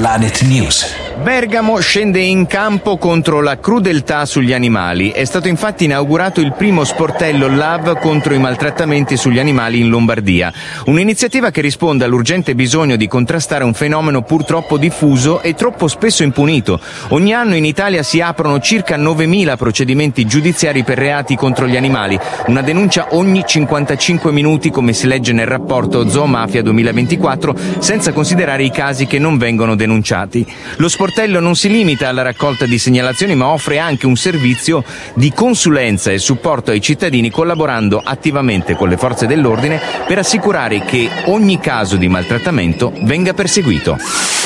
Planet News. Bergamo scende in campo contro la crudeltà sugli animali. È stato infatti inaugurato il primo sportello LAV contro i maltrattamenti sugli animali in Lombardia. Un'iniziativa che risponde all'urgente bisogno di contrastare un fenomeno purtroppo diffuso e troppo spesso impunito. Ogni anno in Italia si aprono circa 9.000 procedimenti giudiziari per reati contro gli animali. Una denuncia ogni 55 minuti, come si legge nel rapporto Zoomafia 2024, senza considerare i casi che non vengono denunciati. Lo sportello non si limita alla raccolta di segnalazioni, ma offre anche un servizio di consulenza e supporto ai cittadini, collaborando attivamente con le forze dell'ordine per assicurare che ogni caso di maltrattamento venga perseguito.